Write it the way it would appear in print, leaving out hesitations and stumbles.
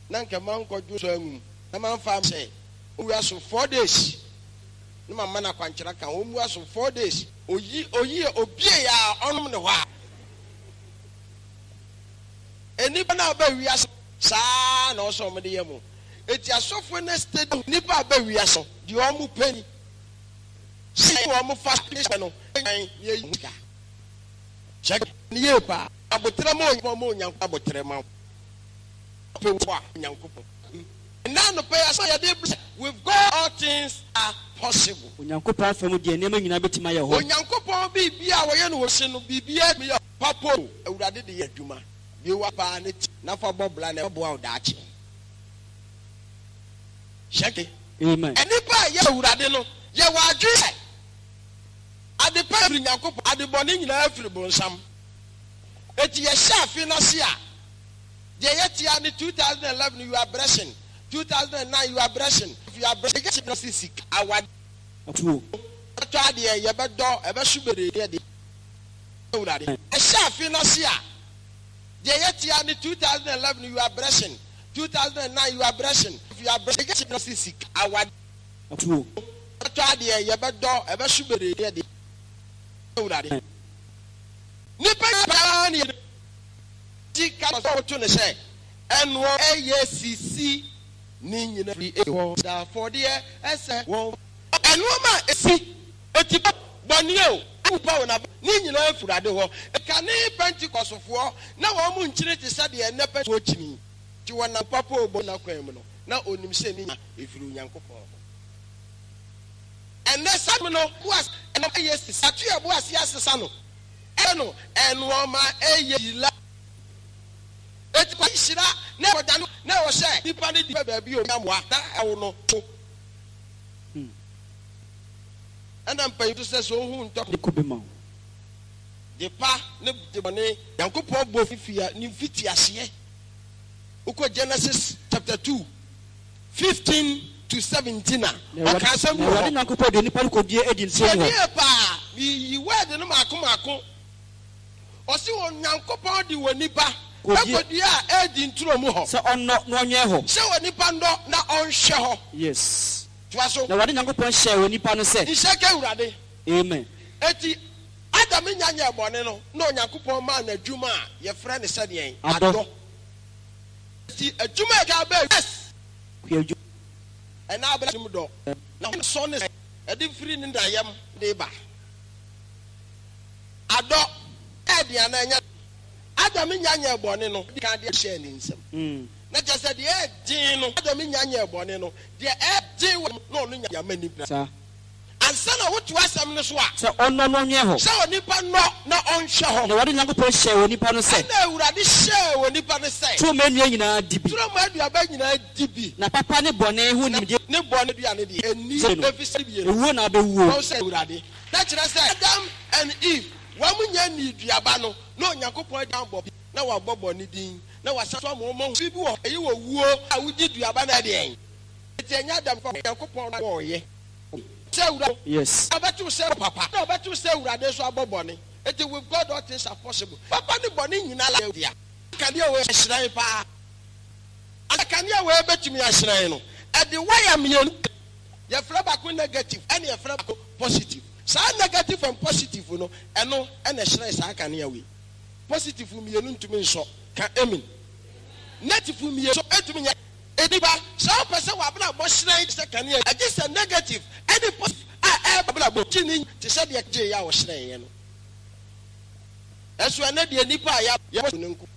nanka man ko ju so angu na man fam say o wi aso 4 days no mama na kwankyera kan o mu aso 4 days oyi obie ya onom ne hwa eni bana ba wi aso saa na oso mo de yemu eti asofo na stadium ni ba wi aso di o mu pani say o mu fast no ye yika check ni ye pa abotre mo nyanko abotre ma pewa nyanko now no pay us with God all things are possible. Onyankopon fam de enema nyina betima ye ho. Onyankopon bibia wo ye no wo se no bibia me papo awurade de ye adwuma. Bi wa pa ne na fa bobla na bo aw daache. Shake. Amen. Eni pa ye awurade no ye wa adwe. Ade pa bi Nyankopon ade bone nyina afiri bonsam. Eti ye sha fi no se a. Je yetia ni 2011 you are blessing. 2009 you are blessing. If you are blessing, you sick. Our true. Try the Yabedo, ever should be ready. A chef in Asia. Yetia 2011 you are blessing. 2009 you are blessing. If you are blessing, you sick. Our true. Try the Yabedo, ever should be ready. Nippon, Tika, say, and what ACC. Ni free da for there ese won enoma esi etipa bonio upa na ni nyina afurade ho ka ni Pentecostfo na wo mu nkyire te sade e ne pe ochini ti wona papa obo na kwan mu no na onim se ni efiri Nyankopon enne sam no was eno yes satu e bo ase asesa no eno enoma eyila eti kwa shira na wadanu na wo se nipa ne di baabi o nyamwa na ewo no ana mpa to se so hu nto de kubema de pa ne de bone Yankopon bo fifia ni fiti ase uko Genesis chapter 2 15 to 17 o ka sam no wadi Yankopon de nipa ko die edi nse ho ye pa yi word no mako o si won Yankopon di wonipa Ekodia edi nturo mu ho. Se onno no onye ho. Se wonipa ndo na onhwe ho. Yes. Tuaso. Na wadi Nyankopon hye wonipa no se. Nheke urade. Amen. Eti Adam nyanya bone no na Nyankopon ma na adwuma a ye frɛ ne sɛ deɛn adɔ. Eti adwuma ga ba yes. Kweju. Ɛna abɛsim dɔ. Na so ne edi free ne ndayam de ba. Adɔ ɛdia na nya Adam nyanya bone no ka de share ni nsem na just de edin no Adam nyanya bone no de edin no no nya mani sa ansa na wotu asem ne so a se onno no nye ho se onipa no na onhwe ho na wadi Nyankopon share wonipa no se na awurade share wonipa no se tro manu nyina dibi tro manu aba nyina dibi na papa ne bone hu nimde ne bone dua ne de eni efisi bi ewu na bewuo o se awurade na kire se Adam and Eve wamunya ni duaba no na Nyankopon dan bob na wa bobo ni din na wa saso mo bibi wo eyi wo wuo a wudi duaba na de en eti enya Adam fa Nyankopon na wo ye se ura yes abetu se papa na abetu se ura de so abobo ni eti with God all things are possible papa ni boni nyina la dia kan ye we hyiran pa kan ye we betumi ahyiran no e de why am ye ye fra ba ko negative and ye fra ba positive. Sa negative and positive no eno ena hyiran sa aka ne yawe positive mienu ntumi nso ka amen negative mienu so etumi nya ediba sa person wa bla bo hyiran se ka ne ya just a negative any positive bla bo chini te se de je ya wo hyiran ye no eso ena de nipa ya wo nku